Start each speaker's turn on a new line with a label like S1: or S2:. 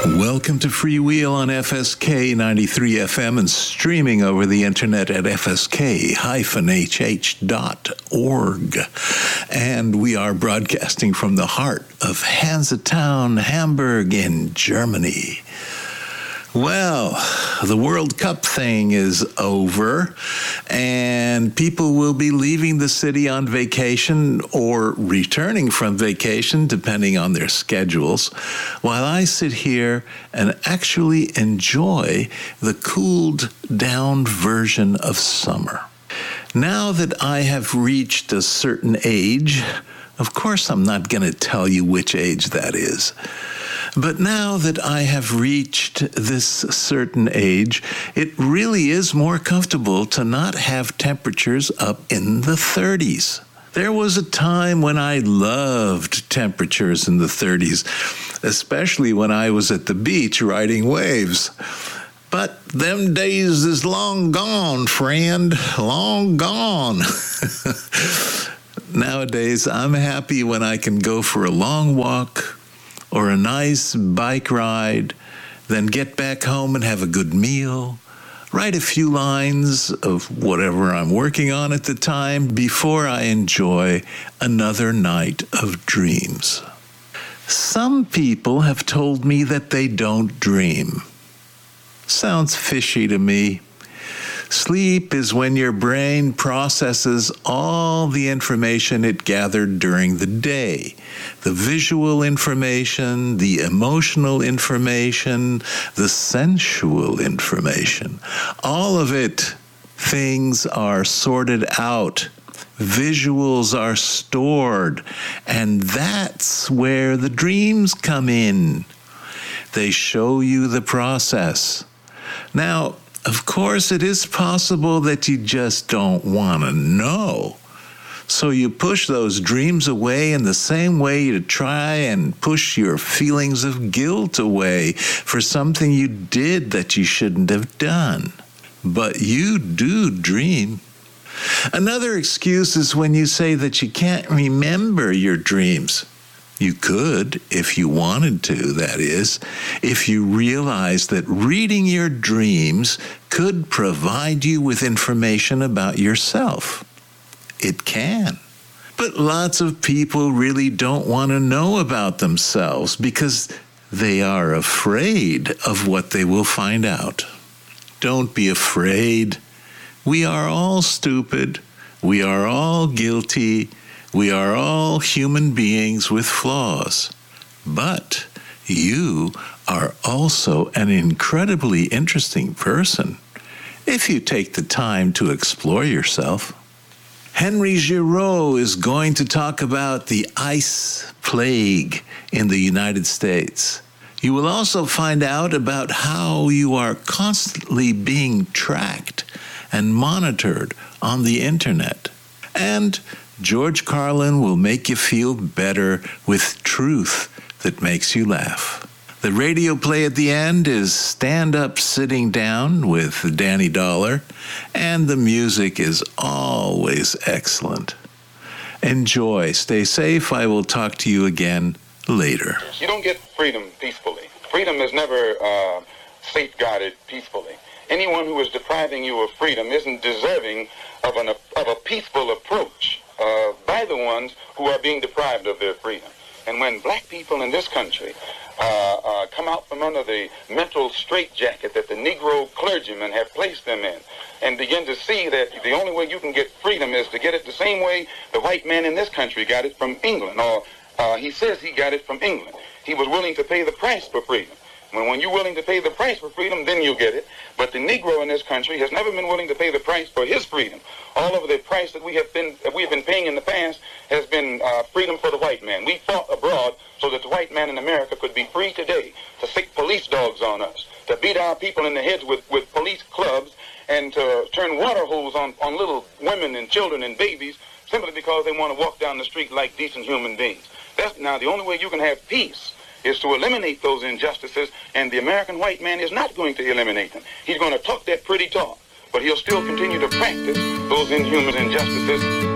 S1: Welcome to Freewheel on FSK 93 FM and streaming over the internet at fsk-hh.org. And we are broadcasting from the heart of Hansetown, Hamburg in Germany. Well, the World Cup thing is over, and people will be leaving the city on vacation or returning from vacation, depending on their schedules, while I sit here and actually enjoy the cooled down version of summer. Now that I have reached a certain age, of course I'm not going to tell you which age that is. But now that I have reached this certain age, it really is more comfortable to not have temperatures up in the 30s. There was a time when I loved temperatures in the 30s, especially when I was at the beach riding waves. But them days is long gone, friend, long gone. Nowadays, I'm happy when I can go for a long walk or a nice bike ride, then get back home and have a good meal, write a few lines of whatever I'm working on at the time before I enjoy another night of dreams. Some people have told me that they don't dream. Sounds fishy to me. Sleep is when your brain processes all the information it gathered during the day. The visual information, the emotional information, the sensual information. All of it, things are sorted out. Visuals are stored. And that's where the dreams come in. They show you the process. Now, of course, it is possible that you just don't want to know. So you push those dreams away in the same way you try and push your feelings of guilt away for something you did that you shouldn't have done. But you do dream. Another excuse is when you say that you can't remember your dreams. You could, if you wanted to, that is, if you realized that reading your dreams could provide you with information about yourself. It can. But lots of people really don't want to know about themselves because they are afraid of what they will find out. Don't be afraid. We are all stupid. We are all guilty. We are all human beings with flaws, but you are also an incredibly interesting person if you take the time to explore yourself. Henry Giraud is going to talk about the ice plague in the United States. You will also find out about how you are constantly being tracked and monitored on the internet. And George Carlin will make you feel better with truth that makes you laugh. The radio play at the end is Stand Up Sitting Down with Danny Dollar, and the music is always excellent. Enjoy. Stay safe. I will talk to you again later.
S2: You don't get freedom peacefully. Freedom is never safeguarded peacefully. Anyone who is depriving you of freedom isn't deserving of a peaceful approach by the ones who are being deprived of their freedom. And when black people in this country come out from under the mental straitjacket that the Negro clergymen have placed them in and begin to see that the only way you can get freedom is to get it the same way the white man in this country got it from England, or he says he got it from England. He was willing to pay the price for freedom. When you're willing to pay the price for freedom, then you'll get it. But the Negro in this country has never been willing to pay the price for his freedom. All of the price that we have been paying in the past has been freedom for the white man. We fought abroad so that the white man in America could be free today to stick police dogs on us, to beat our people in the heads with police clubs, and to turn water hose on little women and children and babies simply because they want to walk down the street like decent human beings. That's now the only way you can have peace is to eliminate those injustices, and the American white man is not going to eliminate them. He's going to talk that pretty talk, but he'll still continue to practice those inhuman injustices